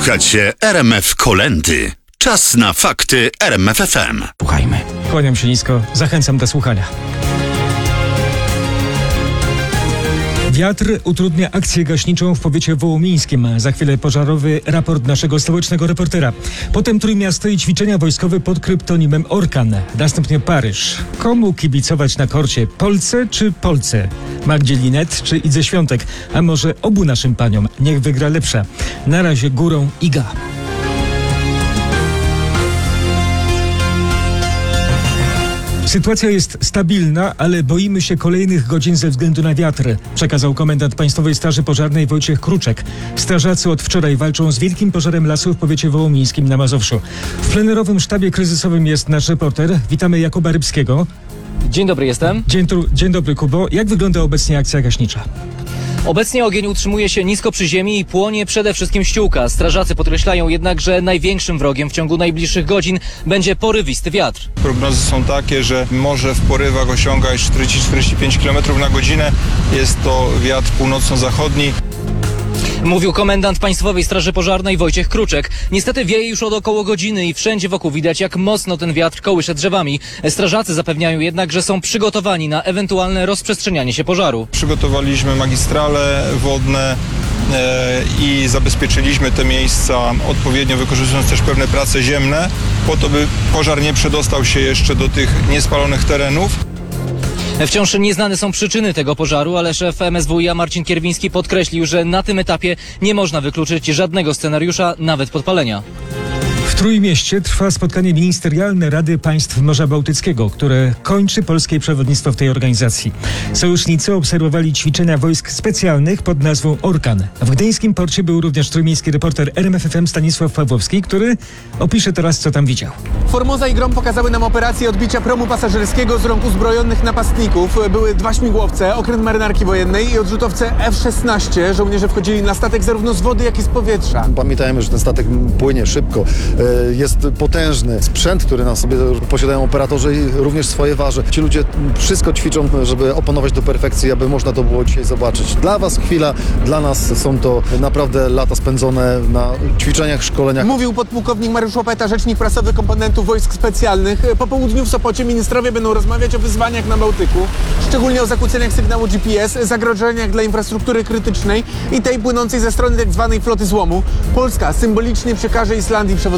Słuchacie RMF Kolędy. Czas na fakty RMF FM. Słuchajmy. Kłaniam się nisko, zachęcam do słuchania. Wiatr utrudnia akcję gaśniczą w powiecie wołomińskim. Za chwilę pożarowy raport naszego stołecznego reportera. Potem Trójmiasto i ćwiczenia wojskowe pod kryptonimem Orkan. Następnie Paryż. Komu kibicować na korcie? Polce czy Polce? Magdzie Linet czy Idze Świątek? A może obu naszym paniom? Niech wygra lepsza. Na razie górą Iga. Sytuacja jest stabilna, ale boimy się kolejnych godzin ze względu na wiatr, przekazał komendant Państwowej Straży Pożarnej Wojciech Kruczek. Strażacy od wczoraj walczą z wielkim pożarem lasu w powiecie wołomińskim na Mazowszu. W plenerowym sztabie kryzysowym jest nasz reporter. Witamy Jakuba Rybskiego. Dzień dobry, jestem. Dzień dobry, Kubo. Jak wygląda obecnie akcja gaśnicza? Obecnie ogień utrzymuje się nisko przy ziemi i płonie przede wszystkim ściółka. Strażacy podkreślają jednak, że największym wrogiem w ciągu najbliższych godzin będzie porywisty wiatr. Prognozy są takie, że może w porywach osiągać 40-45 km na godzinę. Jest to wiatr północno-zachodni. Mówił komendant Państwowej Straży Pożarnej Wojciech Kruczek. Niestety wieje już od około godziny i wszędzie wokół widać, jak mocno ten wiatr kołysze drzewami. Strażacy zapewniają jednak, że są przygotowani na ewentualne rozprzestrzenianie się pożaru. Przygotowaliśmy magistrale wodne i zabezpieczyliśmy te miejsca odpowiednio, wykorzystując też pewne prace ziemne, po to, by pożar nie przedostał się jeszcze do tych niespalonych terenów. Wciąż nieznane są przyczyny tego pożaru, ale szef MSWiA Marcin Kierwiński podkreślił, że na tym etapie nie można wykluczyć żadnego scenariusza, nawet podpalenia. W Trójmieście trwa spotkanie ministerialne Rady Państw Morza Bałtyckiego, które kończy polskie przewodnictwo w tej organizacji. Sojusznicy obserwowali ćwiczenia wojsk specjalnych pod nazwą Orkan. W gdyńskim porcie był również trójmiejski reporter RMF FM Stanisław Pawłowski, który opisze teraz, co tam widział. Formosa i Grom pokazały nam operację odbicia promu pasażerskiego z rąk uzbrojonych napastników. Były 2 śmigłowce, okręt marynarki wojennej i odrzutowce F-16. Żołnierze wchodzili na statek zarówno z wody, jak i z powietrza. Pamiętajmy, że ten statek płynie szybko, jest potężny. Sprzęt, który na sobie posiadają operatorzy, również swoje waży. Ci ludzie wszystko ćwiczą, żeby oponować do perfekcji, aby można to było dzisiaj zobaczyć. Dla was chwila, dla nas są to naprawdę lata spędzone na ćwiczeniach, szkoleniach. Mówił podpułkownik Mariusz Łopeta, rzecznik prasowy komponentów wojsk specjalnych. Po południu w Sopocie ministrowie będą rozmawiać o wyzwaniach na Bałtyku, szczególnie o zakłóceniach sygnału GPS, zagrożeniach dla infrastruktury krytycznej i tej płynącej ze strony tzw. floty złomu. Polska symbolicznie przekaże Islandii przewodnictwo.